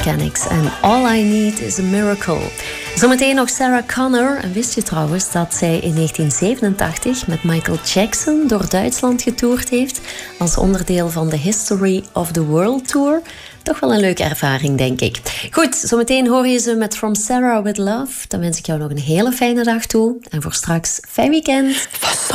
Mechanics en All I Need Is a Miracle. Zometeen nog Sarah Connor. En wist je trouwens dat zij in 1987 met Michael Jackson door Duitsland getoerd heeft als onderdeel van de History of the World Tour? Toch wel een leuke ervaring, denk ik. Goed, zometeen hoor je ze met From Sarah With Love. Dan wens ik jou nog een hele fijne dag toe. En voor straks, fijn weekend.